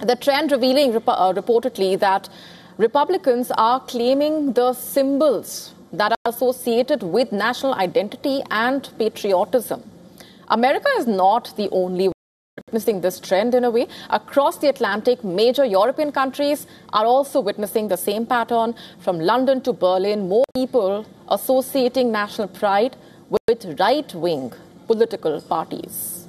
The trend revealing reportedly that Republicans are claiming the symbols that are associated with national identity and patriotism. America is not the only one witnessing this trend in a way. Across the Atlantic, major European countries are also witnessing the same pattern. From London to Berlin, more people associating national pride with right-wing political parties.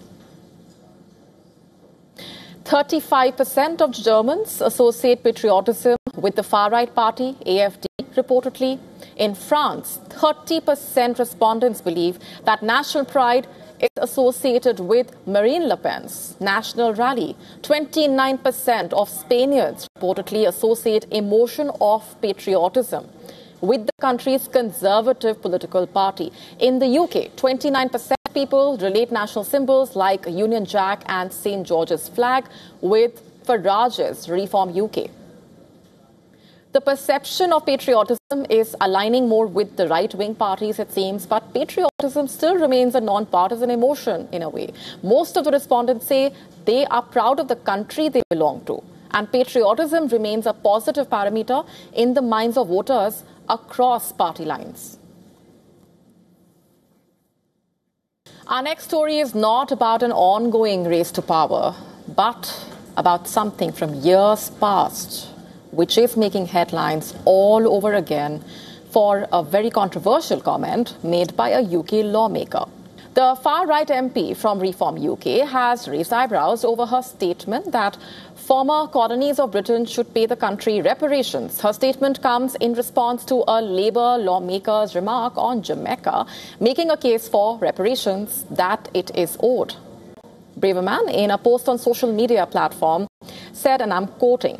35% of Germans associate patriotism with the far-right party, AfD, reportedly. In France, 30% respondents believe that national pride is associated with Marine Le Pen's national rally. 29% of Spaniards reportedly associate emotion of patriotism with the country's conservative political party. In the UK, 29% people relate national symbols like Union Jack and St. George's flag with Farage's Reform UK. The perception of patriotism is aligning more with the right-wing parties, it seems, but patriotism still remains a non-partisan emotion in a way. Most of the respondents say they are proud of the country they belong to, and patriotism remains a positive parameter in the minds of voters across party lines. Our next story is not about an ongoing race to power, but about something from years past, which is making headlines all over again for a very controversial comment made by a UK lawmaker. The far-right MP from Reform UK has raised eyebrows over her statement that former colonies of Britain should pay the country reparations. Her statement comes in response to a Labour lawmaker's remark on Jamaica, making a case for reparations that it is owed. Braverman, in a post on social media platform, said, and I'm quoting,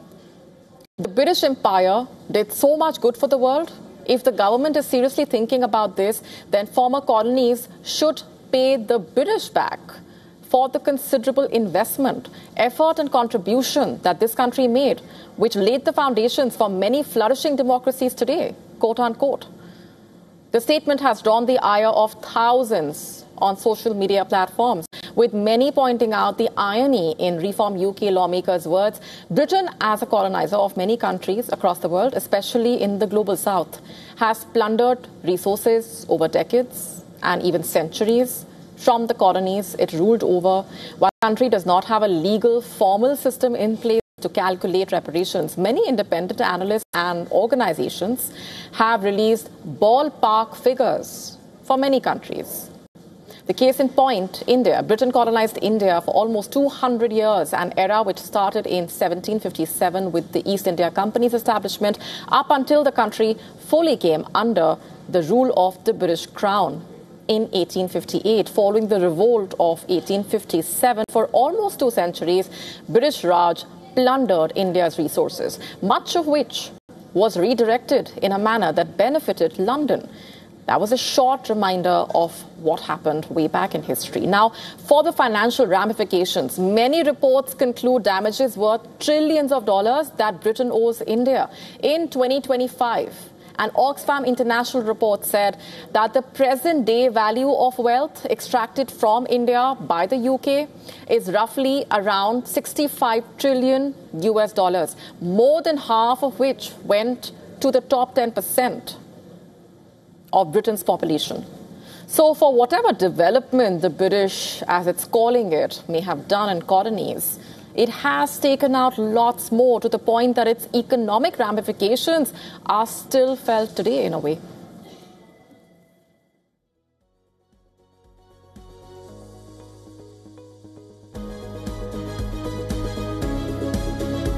"The British Empire did so much good for the world. If the government is seriously thinking about this, then former colonies should pay the British back for the considerable investment, effort and contribution that this country made, which laid the foundations for many flourishing democracies today," quote unquote. The statement has drawn the ire of thousands on social media platforms, with many pointing out the irony in Reform UK lawmakers' words. Britain, as a colonizer of many countries across the world, especially in the global south, has plundered resources over decades and even centuries from the colonies it ruled over. While the country does not have a legal, formal system in place to calculate reparations, many independent analysts and organizations have released ballpark figures for many countries. The case in point, India. Britain colonized India for almost 200 years, an era which started in 1757 with the East India Company's establishment, up until the country fully came under the rule of the British Crown in 1858. Following the revolt of 1857, for almost 2 centuries, British Raj plundered India's resources, much of which was redirected in a manner that benefited London. That was a short reminder of what happened way back in history. Now, for the financial ramifications, many reports conclude damages worth trillions of dollars that Britain owes India. In 2025, an Oxfam International report said that the present-day value of wealth extracted from India by the UK is roughly around 65 trillion US dollars, more than half of which went to the top 10% of Britain's population. So for whatever development the British, as it's calling it, may have done in colonies, it has taken out lots more, to the point that its economic ramifications are still felt today in a way.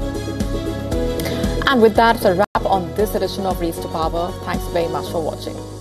And with that, it's a wrap on this edition of Race to Power. Thanks very much for watching.